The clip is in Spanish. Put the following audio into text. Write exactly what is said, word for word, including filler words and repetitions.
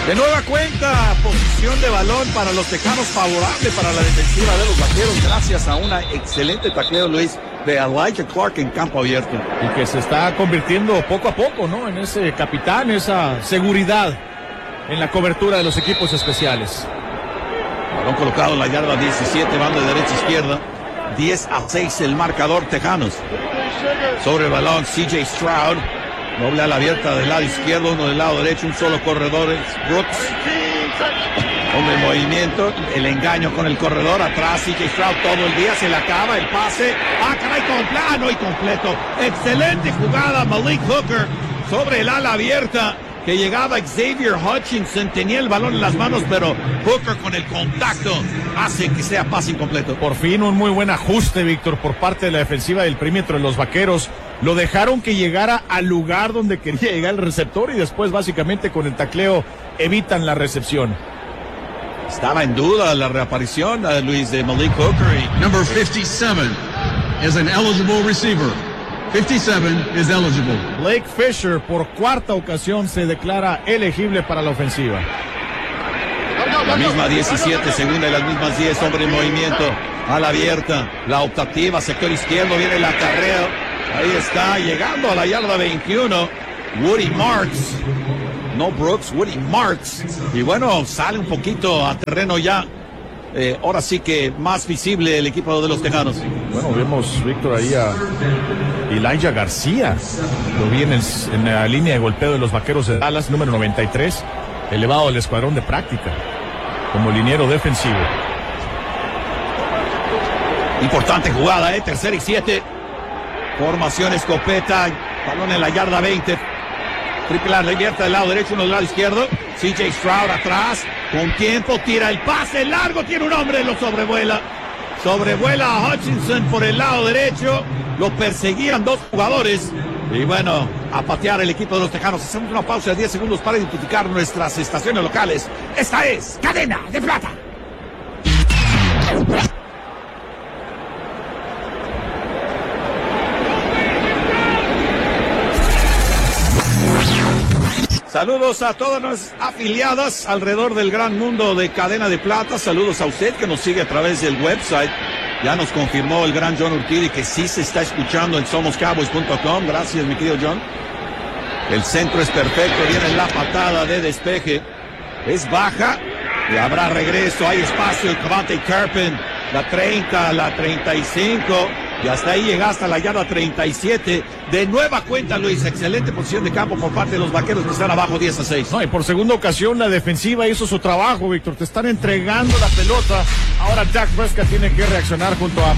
De nueva cuenta, posición de balón para los Tejanos favorable para la defensiva de los Vaqueros, gracias a una excelente tacleo, Luis, de Elijah Clark en campo abierto. Y que se está convirtiendo poco a poco, ¿no? En ese capitán, esa seguridad en la cobertura de los equipos especiales. Balón colocado en la yarda diecisiete, banda de derecha a izquierda. diez a seis el marcador, Tejanos. Sobre el balón, C J Stroud. Doble ala abierta del lado izquierdo, uno del lado derecho, un solo corredor es Brooks. Hombre en movimiento, el engaño con el corredor, atrás C J Stroud todo el día, se le acaba el pase. Ah, caray, con plano y completo. Excelente jugada, Malik Hooker sobre el ala abierta. Que llegaba Xavier Hutchinson, tenía el balón en las manos, pero Hooker con el contacto hace que sea pase incompleto. Por fin un muy buen ajuste, Víctor, por parte de la defensiva del perímetro de los Vaqueros. Lo dejaron que llegara al lugar donde quería llegar el receptor y después básicamente con el tacleo evitan la recepción. Estaba en duda la reaparición, uh, Luis, de Malik Hooker. Y... Number fifty-seven is an eligible receiver. fifty-seven is eligible. Blake Fisher por cuarta ocasión se declara elegible para la ofensiva. La misma diecisiete, segunda y las mismas diez, hombre en movimiento, ala abierta, la optativa, sector izquierdo, viene el acarreo, ahí está, llegando a la yarda veintiuno, Woody Marks, no Brooks, Woody Marks, y bueno, sale un poquito a terreno ya. Eh, ahora sí que más visible el equipo de los Tejanos. Bueno, vemos, Víctor, ahí a Elijah García. Lo vi en, el, en la línea de golpeo de los Vaqueros de Dallas, número noventa y tres, elevado al escuadrón de práctica, como liniero defensivo. Importante jugada, eh, tercera y siete. Formación escopeta, balón en la yarda veinte. Triple A, abierta del lado derecho, uno del lado izquierdo. C J Stroud atrás, con tiempo, tira el pase largo, tiene un hombre, lo sobrevuela. Sobrevuela a Hutchinson por el lado derecho, lo perseguían dos jugadores. Y bueno, a patear el equipo de los Tejanos. Hacemos una pausa de diez segundos para identificar nuestras estaciones locales. Esta es Cadena de Plata. Saludos a todas las afiliadas alrededor del gran mundo de Cadena de Plata. Saludos a usted que nos sigue a través del website. Ya nos confirmó el gran John Urquidi que sí se está escuchando en somos cowboys punto com. Gracias, mi querido John. El centro es perfecto. Viene la patada de despeje. Es baja. Y habrá regreso. Hay espacio. El Cavante Turpin. La treinta, la treinta y cinco. Y hasta ahí llega hasta la yarda treinta y siete. De nueva cuenta, Luis, excelente posición de campo por parte de los Vaqueros que están abajo diez a seis. No, y por segunda ocasión la defensiva hizo su trabajo, Víctor. Te están entregando la pelota. Ahora Dak Prescott tiene que reaccionar junto a